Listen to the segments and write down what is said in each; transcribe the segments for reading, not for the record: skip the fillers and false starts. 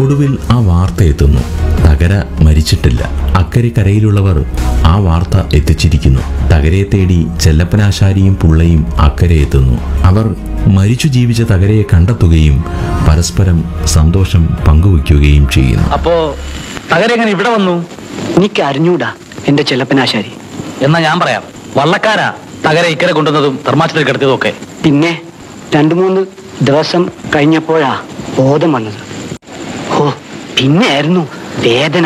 ഒടുവിൽ ആ വാർത്ത എത്തുന്നു. തകര മരിച്ചിട്ടില്ല. അക്കരെ കരയിലുള്ളവർ ആ വാർത്ത എത്തിച്ചിരിക്കുന്നു. തകരയെ തേടി ചെല്ലപ്പനാശാരിയും പുള്ളയും അക്കരെ എത്തുന്നു. അവർ മരിച്ചു ജീവിച്ച തകരയെ കണ്ടെത്തുകയും പരസ്പരം സന്തോഷം പങ്കുവയ്ക്കുകയും ചെയ്യുന്നു. അപ്പോ തകര എങ്ങനെ ഇവിടെ വന്നു? എനിക്ക് അറിഞ്ഞൂടാ എന്റെ ചെല്ലപ്പനാശാരി. എന്നാ ഞാൻ പറയാം. വള്ളക്കാരാ തകര ഇക്കരെ കൊണ്ടുവന്നതും തെർമാച്ചത്തിൽ കിടത്തിയതും ഒക്കെ. പിന്നെ 2-3 ദിവസം കഴിഞ്ഞപ്പോഴാ ബോധം വന്നത്. ഓ, പിന്നെ ആയിരുന്നു വേദന.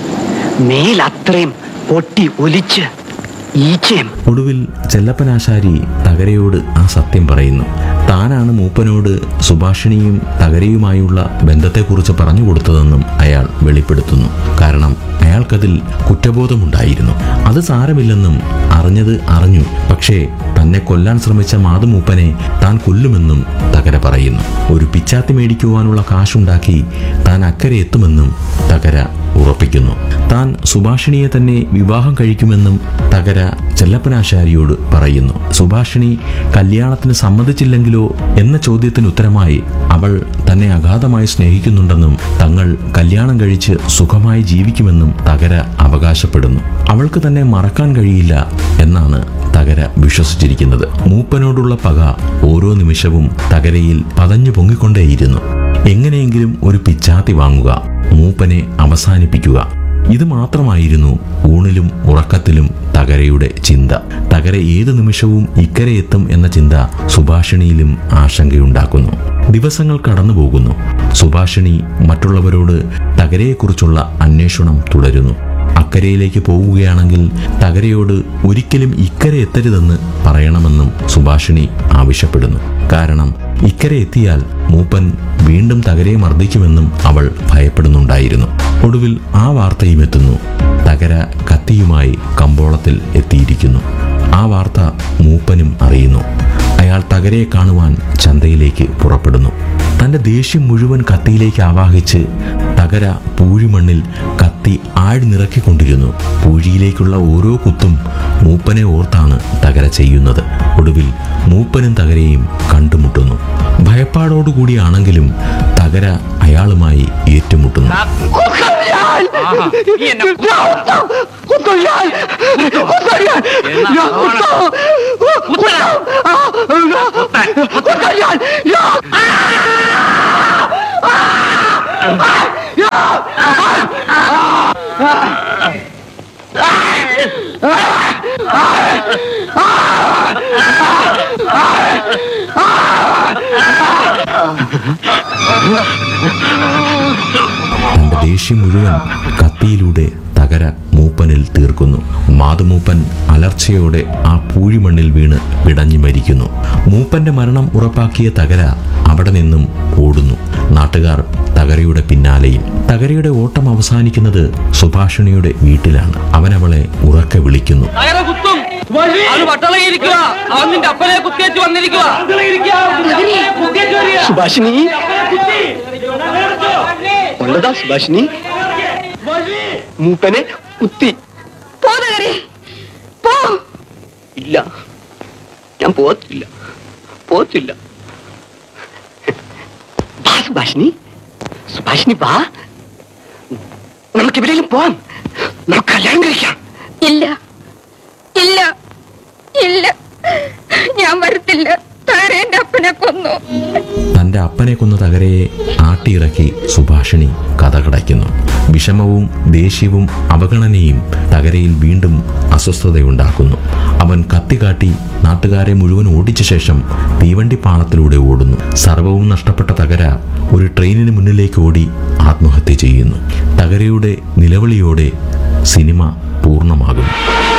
മേൽ അത്രയും പൊട്ടി ഒലിച്ച് ഈച്ചയും. ഒടുവിൽ ചെല്ലപ്പനാശാരി തകരയോട് ആ സത്യം പറയുന്നു. താനാണ് മൂപ്പനോട് സുഭാഷിണിയും തകരയുമായുള്ള ബന്ധത്തെക്കുറിച്ച് പറഞ്ഞു കൊടുത്തതെന്നും അയാൾ വെളിപ്പെടുത്തുന്നു. കാരണം അയാൾക്കതിൽ കുറ്റബോധമുണ്ടായിരുന്നു. അത് സാരമില്ലെന്നും അറിഞ്ഞത് അറിഞ്ഞു, പക്ഷേ തന്നെ കൊല്ലാൻ ശ്രമിച്ച മാതുമൂപ്പനെ താൻ കൊല്ലുമെന്നും തകര പറയുന്നു. ഒരു പിച്ചാത്തി മേടിക്കുവാനുള്ള കാശുണ്ടാക്കി താൻ അക്കരെ എത്തുമെന്നും തകര ഉറപ്പിക്കുന്നു. താൻ സുഭാഷിണിയെ തന്നെ വിവാഹം കഴിക്കുമെന്നും തകര ചെല്ലപ്പനാശാരിയോട് പറയുന്നു. സുഭാഷിണി കല്യാണത്തിന് സമ്മതിച്ചില്ലെങ്കിലോ എന്ന ചോദ്യത്തിന് ഉത്തരമായി അവൾ തന്നെ അഗാധമായി സ്നേഹിക്കുന്നുണ്ടെന്നും തങ്ങൾ കല്യാണം കഴിച്ച് സുഖമായി ജീവിക്കുമെന്നും തകര അവകാശപ്പെടുന്നു. അവൾക്ക് തന്നെ മറക്കാൻ കഴിയില്ല എന്നാണ് തകര വിശ്വസിച്ചിരിക്കുന്നത്. മൂപ്പനോടുള്ള പക ഓരോ നിമിഷവും തകരയിൽ പതഞ്ഞു പൊങ്ങിക്കൊണ്ടേയിരുന്നു. എങ്ങനെയെങ്കിലും ഒരു പിച്ചാത്തി വാങ്ങുക, മൂപ്പനെ അവസാനിപ്പിക്കുക, ഇത് മാത്രമായിരുന്നു ഊണിലും ഉറക്കത്തിലും തകരയുടെ ചിന്ത. തകര ഏതു നിമിഷവും ഇക്കരെ എത്തും എന്ന ചിന്ത സുഭാഷിണിയിലും ആശങ്കയുണ്ടാക്കുന്നു. ദിവസങ്ങൾ കടന്നുപോകുന്നു. സുഭാഷിണി മറ്റുള്ളവരോട് തകരയെക്കുറിച്ചുള്ള അന്വേഷണം തുടരുന്നു. അക്കരയിലേക്ക് പോവുകയാണെങ്കിൽ തകരയോട് ഒരിക്കലും ഇക്കരെ എത്തരുതെന്ന് പറയണമെന്നും സുഭാഷിണി ആവശ്യപ്പെടുന്നു. കാരണം ഇക്കരെ എത്തിയാൽ മൂപ്പൻ വീണ്ടും തകരയെ മർദ്ദിക്കുമെന്നും അവൾ ഭയപ്പെടുന്നുണ്ടായിരുന്നു. ഒടുവിൽ ആ വാർത്തയും എത്തുന്നു. തകര കത്തിയുമായി കമ്പോളത്തിൽ എത്തിയിരിക്കുന്നു. ആ വാർത്ത മൂപ്പനും അറിയുന്നു. അയാൾ തകരയെ കാണുവാൻ ചന്തയിലേക്ക് പുറപ്പെടുന്നു. തന്റെ ദേഷ്യം മുഴുവൻ കത്തിയിലേക്ക് ആവാഹിച്ച് തകര പൂഴിമണ്ണിൽ കത്തി ആഴ്ന്നിറക്കിക്കൊണ്ടിരുന്നു. പൂഴിയിലേക്കുള്ള ഓരോ കുത്തും മൂപ്പനെ ഓർത്താണ് തകര ചെയ്യുന്നത്. ഒടുവിൽ മൂപ്പനും തകരയും കണ്ടുമുട്ടുന്നു. ഭയപ്പാടോടുകൂടിയാണെങ്കിലും തകര അയാളുമായി ഏറ്റുമുട്ടുന്നു. തന്റെ ദേഷ്യം മുഴുവൻ കത്തിയിലൂടെ തകര മൂപ്പനിൽ തീർക്കുന്നു. മാതുമൂപ്പൻ അലർച്ചയോടെ ആ പൂഴിമണ്ണിൽ വീണ് പിടഞ്ഞു മരിക്കുന്നു. മൂപ്പന്റെ മരണം ഉറപ്പാക്കിയ തകര അവിടെ നിന്നും ഓടുന്നു. നാട്ടുകാർ തകരയുടെ പിന്നാലെയും. തകരയുടെ ഓട്ടം അവസാനിക്കുന്നത് സുഭാഷിണിയുടെ വീട്ടിലാണ്. അവനവളെ ഉറക്കെ വിളിക്കുന്നു. സുഭാഷിണി, ഉള്ളതാ സുഭാഷിണി? മൂപ്പനെ കുത്തി. ഇല്ല, ഞാൻ പോത്തില്ല. സുഭാഷിണി, സുഭാഷിണി വാ, നമുക്ക് എവിടെയെങ്കിലും പോവാം. നമുക്ക് കല്യാണം കഴിക്കാം. ഇല്ല ഇല്ല ഇല്ല, ഞാൻ വരത്തില്ല. തകരേന്റെ അപ്പനെ കൊന്നു. തന്റെ അപ്പനെ കൊന്ന തകരയെ ആട്ടിയിറക്കി സുഭാഷിണി കഥകടയ്ക്കുന്നു. വിഷമവും ദേഷ്യവും അവഗണനയും തകരയിൽ വീണ്ടും അസ്വസ്ഥതയുണ്ടാക്കുന്നു. അവൻ കത്തികാട്ടി നാട്ടുകാരെ മുഴുവൻ ഓടിച്ച ശേഷം തീവണ്ടിപ്പാളത്തിലൂടെ ഓടുന്നു. സർവവും നഷ്ടപ്പെട്ട തകര ഒരു ട്രെയിനിന് മുന്നിലേക്ക് ഓടി ആത്മഹത്യ ചെയ്യുന്നു. തകരയുടെ നിലവിളിയോടെ സിനിമ പൂർണ്ണമാകുന്നു.